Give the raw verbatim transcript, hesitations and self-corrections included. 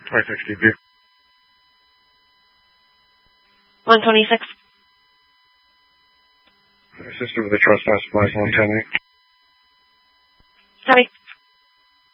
twenty-six D P. one twenty-six. Assisted with the trespass, flight one ten eight. Copy.